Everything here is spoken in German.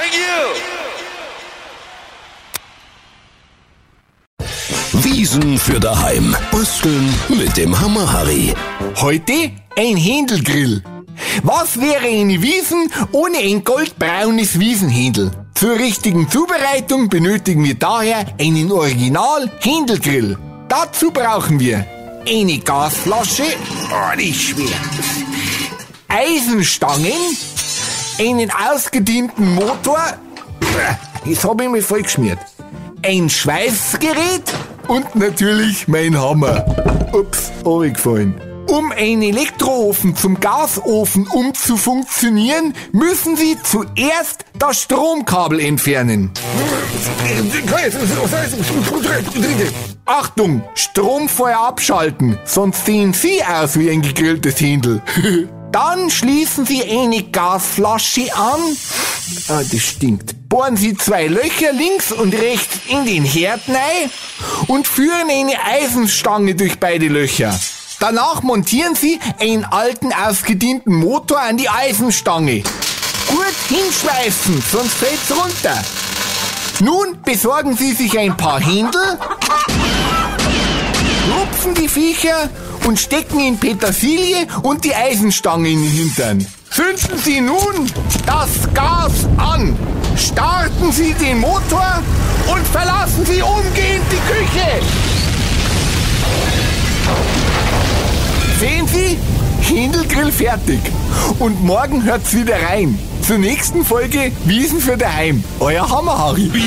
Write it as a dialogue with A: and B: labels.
A: Thank you.
B: Wiesen für daheim. Basteln mit dem Hammer Harry.
C: Heute ein Händelgrill. Was wäre eine Wiesen ohne ein goldbraunes Wiesenhändel? Zur richtigen Zubereitung benötigen wir daher einen Original-Händelgrill. Dazu brauchen wir eine Gasflasche, die ist schwer, Eisenstangen, einen ausgedienten Motor, jetzt habe ich mich voll geschmiert, ein Schweißgerät und natürlich mein Hammer. Ups, runtergefallen. Um einen Elektroofen zum Gasofen umzufunktionieren, müssen Sie zuerst das Stromkabel entfernen. Achtung, Stromfeuer abschalten, sonst sehen Sie aus wie ein gegrilltes Händel. Dann schließen Sie eine Gasflasche an. Das stinkt. Bohren Sie 2 Löcher links und rechts in den Herd rein und führen eine Eisenstange durch beide Löcher. Danach montieren Sie einen alten, ausgedienten Motor an die Eisenstange. Gut hinschweißen, sonst fällt's runter. Nun besorgen Sie sich ein paar Händel, rupfen die Viecher und stecken in Petersilie und die Eisenstange in den Hintern. Zünden Sie nun das Gas an. Starten Sie den Motor und verlassen Sie umgehend die Küche. Sehen Sie? Händelgrill fertig. Und morgen hört's wieder rein. Zur nächsten Folge Wiesen für daheim. Euer Hammer Harry.